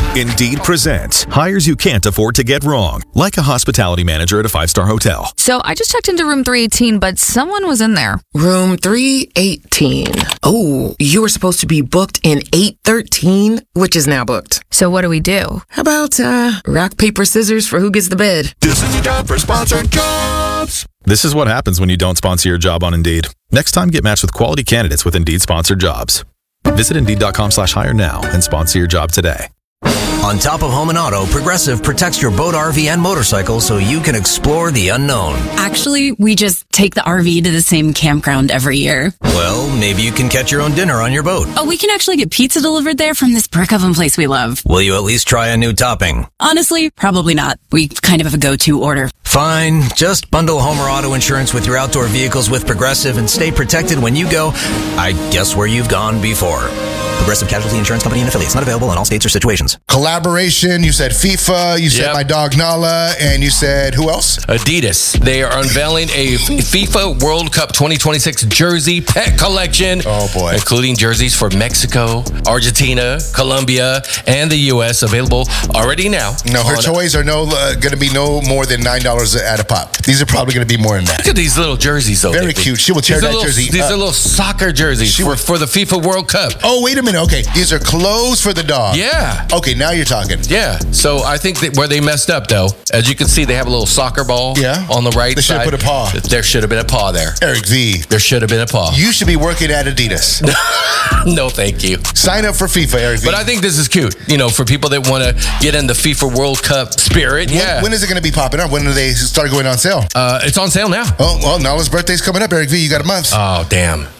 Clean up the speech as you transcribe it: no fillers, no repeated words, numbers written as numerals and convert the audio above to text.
Indeed presents hires you can't afford to get wrong, like a hospitality manager at a 5-star hotel. So I just checked into room 318, but someone was in there. Room 318. Oh, you were supposed to be booked in 813, which is now booked. So what do we do? How about rock, paper, scissors for who gets the bed? This is your job for sponsored jobs. This is what happens when you don't sponsor your job on Indeed. Next time, get matched with quality candidates with Indeed sponsored jobs. Visit Indeed.com/hire now and sponsor your job today. On top of home and auto, Progressive protects your boat, RV, and motorcycle so you can explore the unknown. Actually, we just take the RV to the same campground every year. Well, maybe you can catch your own dinner on your boat. Oh, we can actually get pizza delivered there from this brick oven place we love. Will you at least try a new topping? Honestly, probably not. We kind of have a go-to order. Fine. Just bundle home or auto insurance with your outdoor vehicles with Progressive and stay protected when you go, I guess, where you've gone before. Progressive Casualty Insurance Company and affiliates. Not available in all states or situations. Collaboration, you said FIFA, you said my dog Nala, and you said who else? Adidas. They are unveiling a FIFA World Cup 2026 jersey pet collection. Oh, boy. Including jerseys for Mexico, Argentina, Colombia, and the U.S. available already now. No, her toys are going to be no more than $9 at a pop. These are probably going to be more than that. Look at these little jerseys, though. Very cute. She will tear that jersey up. These are little soccer jerseys for the FIFA World Cup. Oh, wait a minute. Okay, these are clothes for the dog. Yeah. Okay, now you're talking. Yeah. So I think that where they messed up, though, as you can see, they have a little soccer ball on the right They should side. have put a paw. There should have been a paw there. Eric V. There should have been a paw. You should be working at Adidas. No, thank you. Sign up for FIFA, Eric V. But I think this is cute, for people that want to get in the FIFA World Cup spirit. When is it going to be popping up? When do they start going on sale? It's on sale now. Oh, well, Nala's birthday's coming up, Eric V. You got a month. Oh, damn.